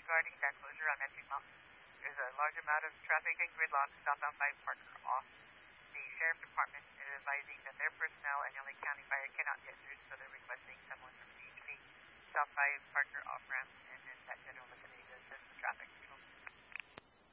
regarding that closure on Metric Mountain. There's a large amount of traffic and gridlock southbound by Parker off. The Sheriff Department is advising that their personnel and LA County Fire cannot get through, so they're requesting someone from CHP south by Parker off ramp and then that general vicinity to assist the traffic.